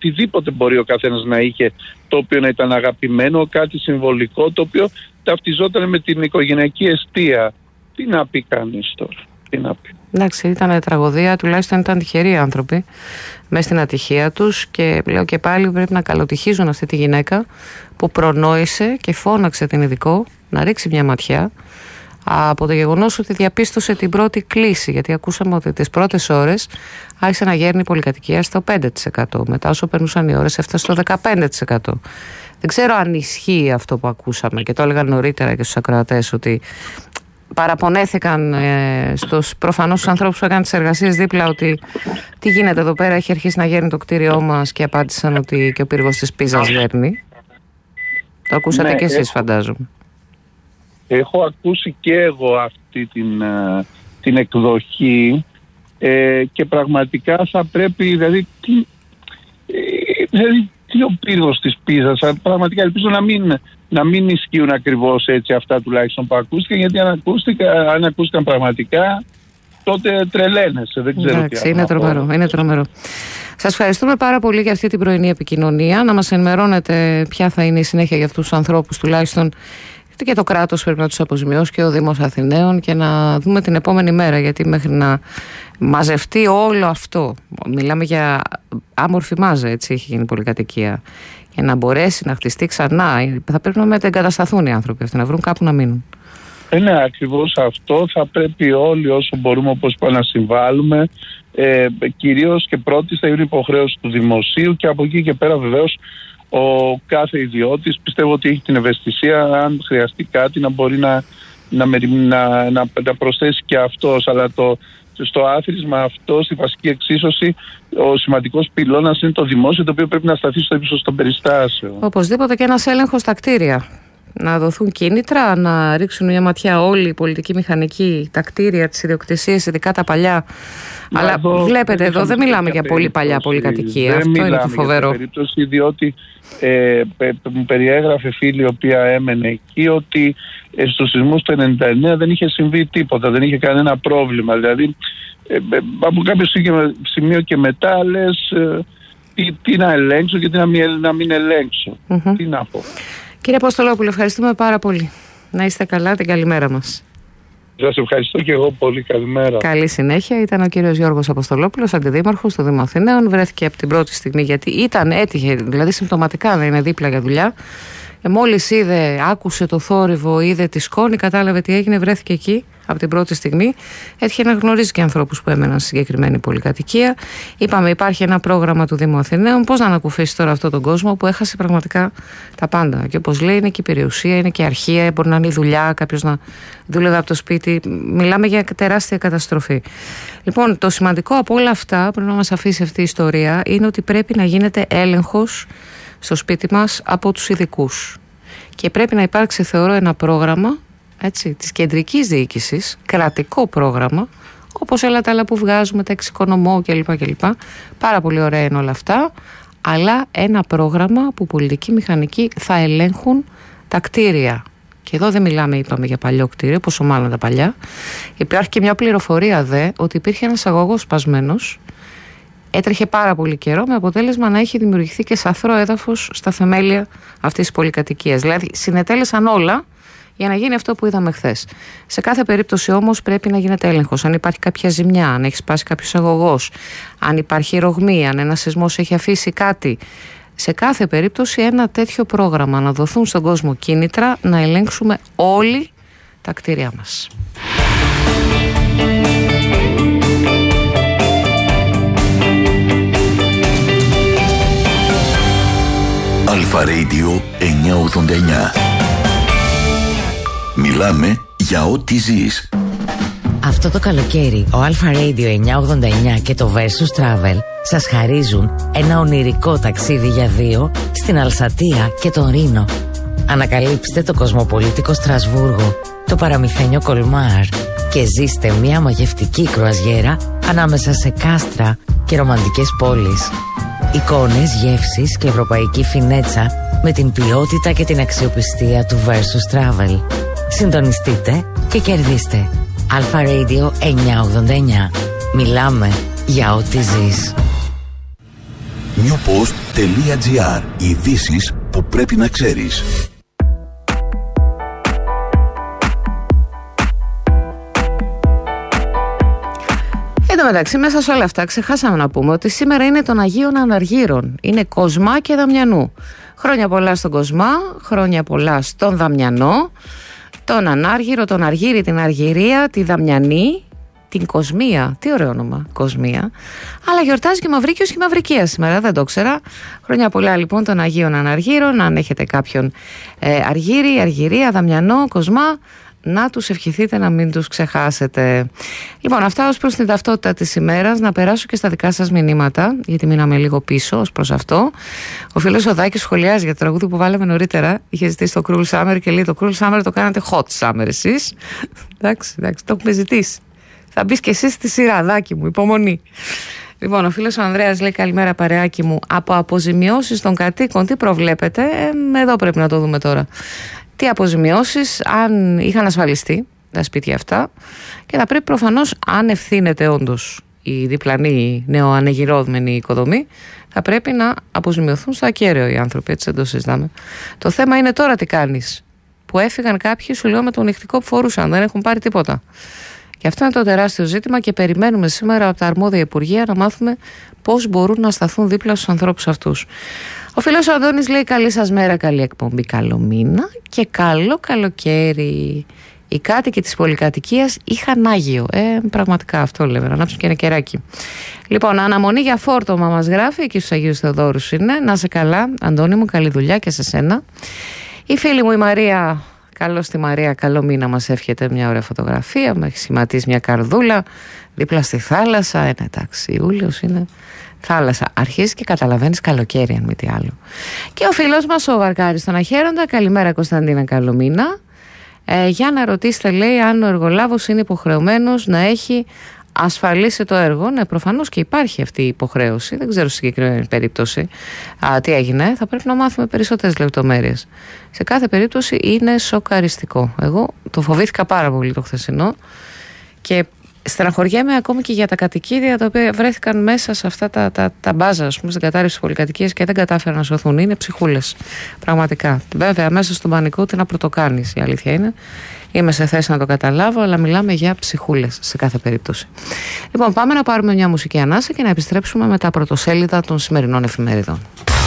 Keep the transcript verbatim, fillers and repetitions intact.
οτιδήποτε μπορεί ο καθένας να είχε, το οποίο να ήταν αγαπημένο, κάτι συμβολικό, το οποίο ταυτιζόταν με την οικογενειακή εστία. Τι να πει κανείς τώρα, τι να πει. Εντάξει, ήταν τραγωδία, τουλάχιστον ήταν τυχεροί οι άνθρωποι μέσα στην ατυχία τους, και λέω και πάλι πρέπει να καλοτυχίζουν αυτή τη γυναίκα που προνόησε και φώναξε την ειδικό να ρίξει μια ματιά από το γεγονός ότι διαπίστωσε την πρώτη κλίση, γιατί ακούσαμε ότι τις πρώτες ώρες άρχισε να γέρνει η πολυκατοικία στο πέντε τοις εκατό, μετά όσο περνούσαν οι ώρες έφτασε στο δεκαπέντε τοις εκατό. Δεν ξέρω αν ισχύει αυτό που ακούσαμε, και το έλεγαν νωρίτερα και στους ακροατές, ότι παραπονέθηκαν ε, στους προφανώς τους ανθρώπους που έκαναν τις εργασίες δίπλα ότι τι γίνεται εδώ πέρα, έχει αρχίσει να γέρνει το κτίριό μας, και απάντησαν ότι και ο πύργος της Πίζας γέρνει. Το ακούσατε ναι, και εσείς, έχω, φαντάζομαι. Έχω ακούσει και εγώ αυτή την, την εκδοχή ε, και πραγματικά θα πρέπει, δηλαδή, τι, ε, δηλαδή τι ο πύργος της Πίζας, πραγματικά ελπίζω να μην, να μην ισχύουν ακριβώς έτσι αυτά τουλάχιστον που ακούστηκαν, γιατί αν, ακούστηκα, αν ακούστηκαν πραγματικά τότε τρελαίνεσαι, δεν ξέρω. Εντάξει, τι είναι τρομερό, είναι τρομερό. Σας ευχαριστούμε πάρα πολύ για αυτή την πρωινή επικοινωνία. Να μας ενημερώνετε ποια θα είναι η συνέχεια για αυτούς τους ανθρώπους, τουλάχιστον, και το κράτος πρέπει να τους αποζημιώσει και ο Δήμος Αθηναίων, και να δούμε την επόμενη μέρα, γιατί μέχρι να μαζευτεί όλο αυτό, μιλάμε για άμορφη μάζα, έτσι έχει γίνει η πολυκατοικία, για να μπορέσει να χτιστεί ξανά θα πρέπει να μετεγκατασταθούν οι άνθρωποι αυτοί, να βρουν κάπου να μείνουν. Ε, ναι, ακριβώς αυτό θα πρέπει όλοι όσο μπορούμε, όπως είπα, να συμβάλλουμε, ε, κυρίως και πρώτη θα είναι υποχρέωση του δημοσίου, και από εκεί και πέρα βεβαίως ο κάθε ιδιώτης πιστεύω ότι έχει την ευαισθησία, αν χρειαστεί κάτι, να μπορεί να, να, να, να, να προσθέσει και αυτός. Αλλά το, στο άθροισμα αυτό, στη βασική εξίσωση, ο σημαντικός πυλώνας είναι το δημόσιο, το οποίο πρέπει να σταθεί στο ύψος των περιστάσεων. Οπωσδήποτε και ένας έλεγχος στα κτίρια. Να δοθούν κίνητρα, να ρίξουν μια ματιά όλοι οι πολιτικοί μηχανικοί, τα κτίρια, τις ιδιοκτησίες, ειδικά τα παλιά. Μα αλλά εδώ, βλέπετε, εδώ δεν μιλάμε για πολύ παλιά πολυκατοικία. Αυτό είναι το φοβερό. Δεν περίπτωση, διότι ε, μου περιέγραφε φίλη η οποία έμενε εκεί ότι ε, στους σεισμούς του ενενήντα εννέα δεν είχε συμβεί τίποτα, δεν είχε κανένα πρόβλημα. Δηλαδή ε, ε, από κάποιο σημείο και μετά λες ε, τι, τι να ελέγξω και τι να μην, να μην ελέγξω. Mm-hmm. Τι να πω. Κύριε Αποστολόπουλο, ευχαριστούμε πάρα πολύ. Να είστε καλά, την καλημέρα μας. Σας ευχαριστώ και εγώ πολύ. Καλημέρα. Καλή συνέχεια. Ήταν ο κύριος Γιώργος Αποστολόπουλος, αντιδήμαρχος του Δήμου Αθηναίων. Βρέθηκε από την πρώτη στιγμή, γιατί ήταν έτυχε, δηλαδή συμπτωματικά να είναι δίπλα για δουλειά. Ε, μόλις είδε, άκουσε το θόρυβο, είδε τη σκόνη, κατάλαβε τι έγινε, βρέθηκε εκεί από την πρώτη στιγμή. Έτυχε να γνωρίζει και ανθρώπους που έμεναν στη συγκεκριμένη πολυκατοικία. Είπαμε, υπάρχει ένα πρόγραμμα του Δήμου Αθηναίων. Πώς να ανακουφίσει τώρα αυτόν τον κόσμο που έχασε πραγματικά τα πάντα. Και όπως λέει, είναι και η περιουσία, είναι και η αρχεία, μπορεί να είναι η δουλειά, κάποιος να δούλευε από το σπίτι. Μιλάμε για τεράστια καταστροφή. Λοιπόν, το σημαντικό από όλα αυτά, πρέπει να μας αφήσει αυτή η ιστορία, είναι ότι πρέπει να γίνεται έλεγχος στο σπίτι μας από τους ειδικούς. Και πρέπει να υπάρξει, θεωρώ, ένα πρόγραμμα, έτσι, της κεντρικής διοίκησης, κρατικό πρόγραμμα, όπως όλα τα άλλα που βγάζουμε, τα εξοικονομώ κλπ. κλπ. Πάρα πολύ ωραία είναι όλα αυτά, αλλά ένα πρόγραμμα που πολιτικοί μηχανικοί θα ελέγχουν τα κτίρια. Και εδώ δεν μιλάμε, είπαμε, για παλιό κτίριο, πόσο μάλλον τα παλιά. Υπάρχει και μια πληροφορία δε ότι υπήρχε ένας αγωγός σπασμένος. Έτρεχε πάρα πολύ καιρό, με αποτέλεσμα να έχει δημιουργηθεί και σαθρό έδαφος στα θεμέλια αυτής της πολυκατοικίας. Δηλαδή, συνετέλεσαν όλα για να γίνει αυτό που είδαμε χθες. Σε κάθε περίπτωση όμως πρέπει να γίνεται έλεγχος. Αν υπάρχει κάποια ζημιά, αν έχει σπάσει κάποιος αγωγός, αν υπάρχει ρογμή, αν ένας σεισμός έχει αφήσει κάτι. Σε κάθε περίπτωση ένα τέτοιο πρόγραμμα, να δοθούν στον κόσμο κίνητρα να ελέγξουμε όλοι τα κτίρια μας. Αλφα Radio εννιακόσια ογδόντα εννιά. Μιλάμε για ό,τι ζεις. Αυτό το καλοκαίρι ο Αλφα Radio εννιακόσια ογδόντα εννιά και το Versus Travel σας χαρίζουν ένα ονειρικό ταξίδι για δύο στην Αλσατία και τον Ρήνο. Ανακαλύψτε το κοσμοπολίτικο Στρασβούργο, το παραμυθένιο Κολμάρ και ζήστε μια μαγευτική κρουαζιέρα ανάμεσα σε κάστρα και ρομαντικές πόλεις. Εικόνες, γεύσεις και ευρωπαϊκή φινέτσα με την ποιότητα και την αξιοπιστία του Versus Travel. Συντονιστείτε και κερδίστε. Αλφα Radio εννιακόσια ογδόντα εννιά. Μιλάμε για ό,τι ζεις. New Post .gr. Ειδήσεις που πρέπει να ξέρεις. Εν τω μεταξύ, μέσα σε όλα αυτά ξεχάσαμε να πούμε ότι σήμερα είναι των Αγίων Αναργύρων. Είναι Κοσμά και Δαμιανού. Χρόνια πολλά στον Κοσμά, χρόνια πολλά στον Δαμιανό, τον Ανάργυρο, τον Αργύρι, την Αργυρία, τη Δαμιανή, την Κοσμία. Τι ωραίο όνομα, Κοσμία. Αλλά γιορτάζει και Μαυρίκιος και Μαυρικία σήμερα, δεν το ξέρα. Χρόνια πολλά λοιπόν των Αγίων Αναργύρων. Αν έχετε κάποιον ε, Αργύρι, Αργυρία, Δαμιανό, Κοσμά, να τους ευχηθείτε να μην τους ξεχάσετε. Λοιπόν, αυτά ως προς την ταυτότητα της ημέρας. Να περάσω και στα δικά σας μηνύματα, γιατί μείναμε λίγο πίσω ως προς αυτό. Ο φίλος ο Δάκης σχολιάζει για το τραγούδι που βάλαμε νωρίτερα. Είχε ζητήσει το Cruel Summer και λέει: το Cruel Summer το κάνατε hot summer εσείς. εντάξει, εντάξει, το έχουμε ζητήσει. Θα μπεις και εσύ στη σειρά, Δάκη μου, υπομονή. Λοιπόν, ο φίλος ο Ανδρέας λέει: καλημέρα, παρεάκι μου. Από αποζημιώσεις των κατοίκων, τι προβλέπετε? Ε, εδώ πρέπει να το δούμε τώρα. Τι αποζημιώσεις, αν είχαν ασφαλιστεί τα σπίτια αυτά, και θα πρέπει προφανώς, αν ευθύνεται όντως η διπλανή νεοανεγυρώμενη οικοδομή, θα πρέπει να αποζημιωθούν στο ακέραιο οι άνθρωποι, έτσι δεν το συζητάμε. Το θέμα είναι τώρα τι κάνεις, που έφυγαν κάποιοι, σου λέω, με το νυχτικό που φορούσαν, δεν έχουν πάρει τίποτα. Και αυτό είναι το τεράστιο ζήτημα και περιμένουμε σήμερα από τα αρμόδια υπουργεία να μάθουμε πώς μπορούν να σταθούν δίπλα στους ανθρώπους αυτούς. Ο φίλος ο Αντώνης λέει: καλή σας μέρα, καλή εκπομπή, καλό μήνα και καλό καλοκαίρι. Οι κάτοικοι της πολυκατοικίας είχαν Άγιο. Ε, πραγματικά αυτό λέμε, να ανάψουν και ένα κεράκι. Λοιπόν, αναμονή για φόρτωμα μας γράφει, εκεί στους Αγίους Θεοδόρους είναι. Να σε καλά, Αντώνη μου, καλή δουλειά και σε σένα. Η φίλη μου η Μαρία, καλό στη Μαρία, καλό μήνα, μας εύχεται μια ωραία φωτογραφία. Με έχει σχηματίσει μια καρδούλα δίπλα στη θάλασσα. Ε, εντάξει, Ιούλιος είναι. Θάλασσα. Αρχίζει και καταλαβαίνεις καλοκαίρι, αν μη τι άλλο. Και ο φίλος μας ο Βαρκάρης στον Αχέροντα. Καλημέρα, Κωνσταντίνα, καλό μήνα. Ε, για να ρωτήσετε, λέει, αν ο εργολάβος είναι υποχρεωμένος να έχει ασφαλίσει το έργο. Ναι, προφανώς και υπάρχει αυτή η υποχρέωση. Δεν ξέρω στη συγκεκριμένη περίπτωση α, τι έγινε. Θα πρέπει να μάθουμε περισσότερες λεπτομέρειες. Σε κάθε περίπτωση είναι σοκαριστικό. Εγώ το φοβήθηκα πάρα πολύ το χθεσινό και στεναχωριέμαι ακόμη και για τα κατοικίδια τα οποία βρέθηκαν μέσα σε αυτά τα, τα, τα μπάζα, ας πούμε, στην κατάρρευση της πολυκατοικίας και δεν κατάφεραν να σωθούν. Είναι ψυχούλες. Πραγματικά. Βέβαια, μέσα στον πανικό τι να πρωτοκάνεις, η αλήθεια είναι. Είμαι σε θέση να το καταλάβω, αλλά μιλάμε για ψυχούλες σε κάθε περίπτωση. Λοιπόν, πάμε να πάρουμε μια μουσική ανάσα και να επιστρέψουμε με τα πρωτοσέλιδα των σημερινών εφημερίδων.